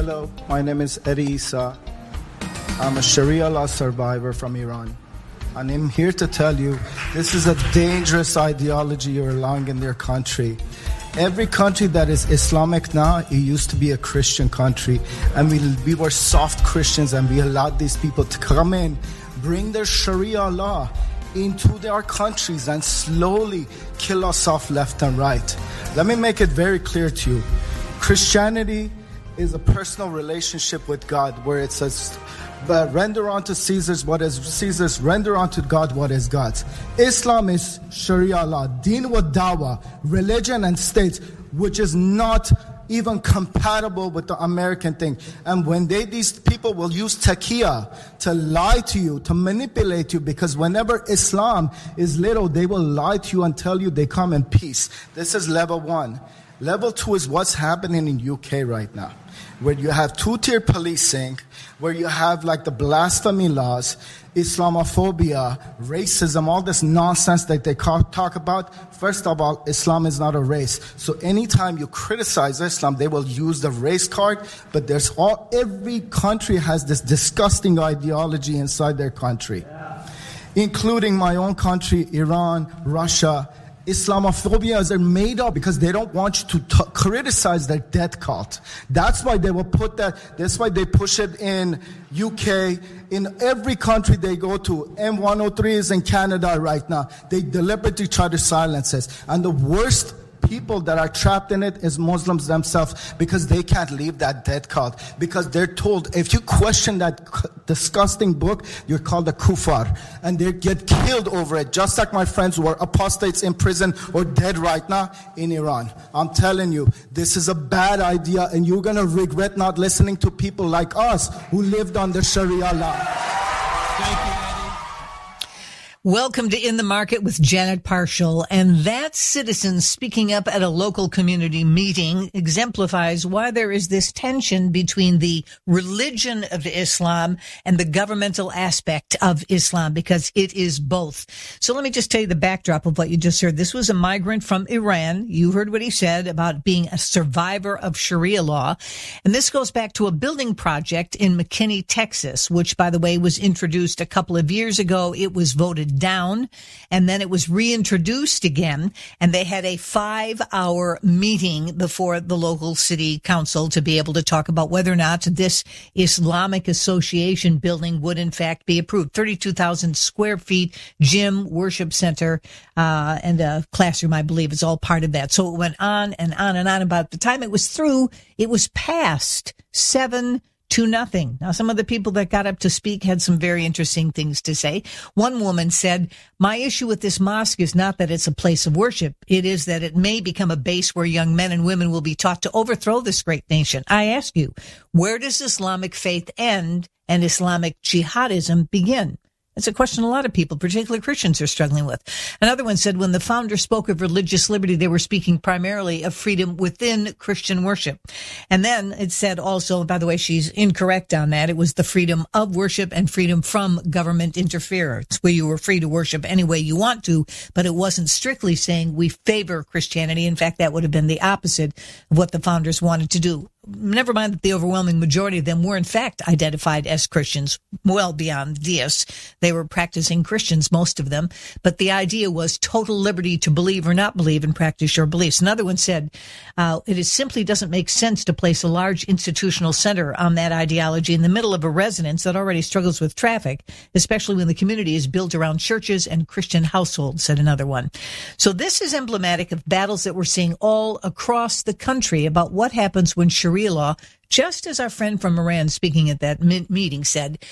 Hello, my name is Eddie Issa. I'm a Sharia law survivor from Iran. And I'm here to tell you, this is a dangerous ideology you're allowing in their country. Every country that is Islamic now, it used to be a Christian country. And we were soft Christians, and we allowed these people to come in, bring their Sharia law into their countries and slowly kill us off left and right. Let me make it very clear to you. Christianity is a personal relationship with God, where it says, but render unto Caesar's what is Caesar's, render unto God what is God's. Islam is Sharia law, deen wa dawah, religion and state, which is not even compatible with the American thing. And when these people will use taqiyya to lie to you, to manipulate you, because whenever Islam is little, they will lie to you and tell you they come in peace. This is level 1. Level 2 is what's happening in UK right now, where you have two-tier policing, where you have like the blasphemy laws, Islamophobia, racism, all this nonsense that they talk about. First of all, Islam is not a race. So anytime you criticize Islam, they will use the race card. But every country has this disgusting ideology inside their country, including my own country, Iran, Russia. Islamophobia is made up because they don't want you to criticize their death cult. That's why they will put that. That's why they push it in UK. In every country they go to. M103 is in Canada right now. They deliberately try to silence us. And the worst people that are trapped in it is Muslims themselves, because they can't leave that death cult, because they're told if you question that disgusting book, you're called a kuffar, and they get killed over it, just like my friends who are apostates in prison or dead right now in Iran. I'm telling you, this is a bad idea, and you're going to regret not listening to people like us who lived under Sharia law. Thank you. Welcome to In the Market with Janet Parshall. And that citizen speaking up at a local community meeting exemplifies why there is this tension between the religion of Islam and the governmental aspect of Islam, because it is both. So let me just tell you the backdrop of what you just heard. This was a migrant from Iran. You heard what he said about being a survivor of Sharia law. And this goes back to a building project in McKinney, Texas, which, by the way, was introduced a couple of years ago. It was voted down, and then it was reintroduced again, and they had a 5-hour meeting before the local city council to be able to talk about whether or not this Islamic Association building would in fact be approved. 32,000 square feet, gym, worship center, and a classroom, I believe, is all part of that. So it went on and on and on. About the time it was through, it was passed 7-0. Now, some of the people that got up to speak had some very interesting things to say. One woman said, my issue with this mosque is not that it's a place of worship. It is that it may become a base where young men and women will be taught to overthrow this great nation. I ask you, where does Islamic faith end and Islamic jihadism begin? It's a question a lot of people, particularly Christians, are struggling with. Another one said when the founder spoke of religious liberty, they were speaking primarily of freedom within Christian worship. And then it said also, by the way, she's incorrect on that. It was the freedom of worship and freedom from government interference, where you were free to worship any way you want to, but it wasn't strictly saying we favor Christianity. In fact, that would have been the opposite of what the founders wanted to do. Never mind that the overwhelming majority of them were in fact identified as Christians, well beyond this. They were practicing Christians, most of them. But the idea was total liberty to believe or not believe and practice your beliefs. Another one said, it simply doesn't make sense to place a large institutional center on that ideology in the middle of a residence that already struggles with traffic, especially when the community is built around churches and Christian households, said another one. So this is emblematic of battles that we're seeing all across the country about what happens when Sharia law, just as our friend from Iran speaking at that meeting said,